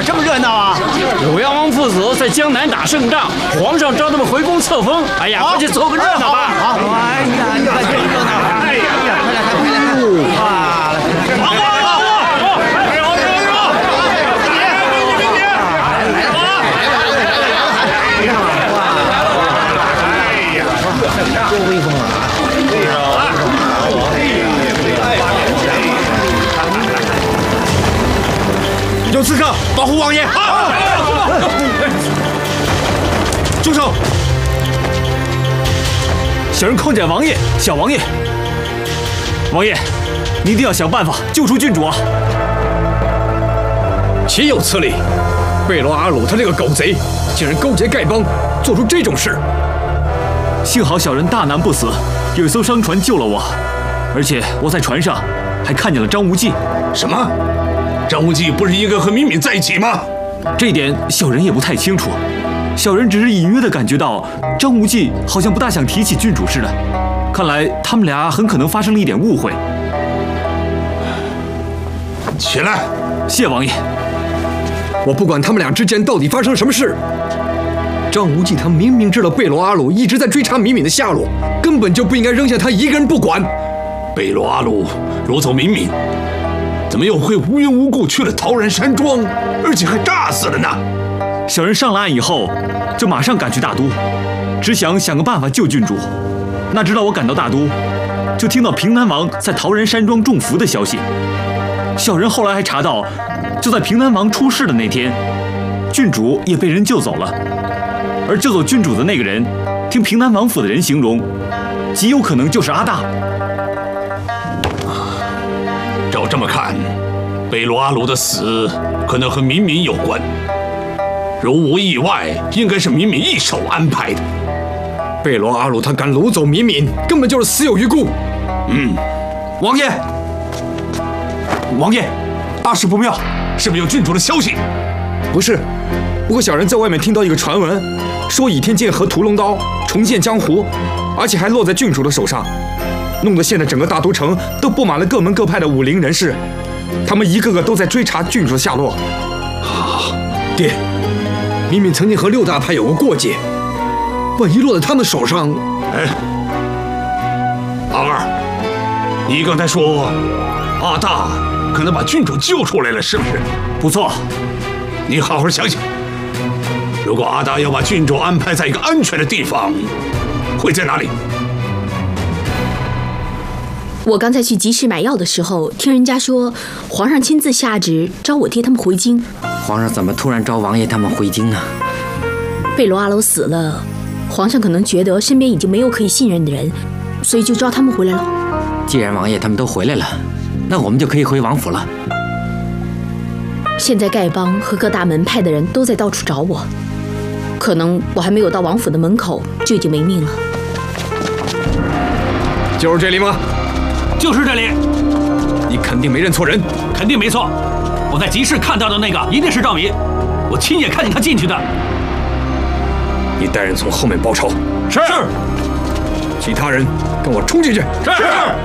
儿这么热闹啊？ 武阳王父子在江南打胜仗，皇上召他们回宫册封。哎呀，快去凑个热闹吧！ 好，哎呀，热闹！哎呀，快来！哇！多威风啊！有刺客保护王爷！住手！ 小人控制王爷、小王爷。王爷，你一定要想办法救出郡主啊！ 岂有此理！贝罗阿鲁他这个狗贼，竟然勾结丐帮，做出这种事。 幸好小人大难不死，有一艘商船救了我，而且我在船上还看见了张无忌。 什么？张无忌不是应该和敏敏在一起吗？ 这一点小人也不太清楚，小人只是隐约地感觉到张无忌好像不大想提起郡主似的，看来他们俩很可能发生了一点误会。 起来！ 谢王爷。 我不管他们俩之间到底发生了什么事。张无忌他明明知道贝罗阿鲁一直在追查敏敏的下落，根本就不应该扔下他一个人不管。 贝罗阿鲁掳走敏敏，怎么又会无缘无故去了桃然山庄，而且还炸死了呢？ 小人上了岸以后，就马上赶去大都，只想个办法救郡主。哪知道我赶到大都，就听到平南王在桃然山庄中伏的消息。小人后来还查到，就在平南王出事的那天，郡主也被人救走了。而救走郡主的那个人，听平南王府的人形容，极有可能就是阿大。 照这么看，贝罗阿鲁的死可能和敏敏有关。如无意外，应该是敏敏一手安排的。 贝罗阿鲁他敢掳走敏敏，根本就是死有余辜。 王爷，大事不妙， 是不是有郡主的消息？ 不是，不过小人在外面听到一个传闻，说倚天剑和屠龙刀重现江湖，而且还落在郡主的手上，弄得现在整个大都城都布满了各门各派的武林人士，他们一个个都在追查郡主的下落。爹，敏敏曾经和6大派有过过节，万一落在他们手上…… 哎，阿二，你刚才说阿大可能把郡主救出来了，是不是？ 不错。 你好好想想，如果阿大要把郡主安排在一个安全的地方，会在哪里？ 我刚才去集市买药的时候，听人家说皇上亲自下旨召我爹他们回京。 皇上怎么突然召王爷他们回京呢？ 贝罗阿鲁死了，皇上可能觉得身边已经没有可以信任的人，所以就召他们回来了。 既然王爷他们都回来了，那我们就可以回王府了。 现在丐帮和各大门派的人都在到处找我，可能我还没有到王府的门口就已经没命了。 就是这里吗？ 就是这里。 你肯定没认错人？ 肯定没错，我在集市看到的那个一定是赵敏，我亲眼看见他进去的。 你带人从后面包抄。 是。 其他人跟我冲进去。 是。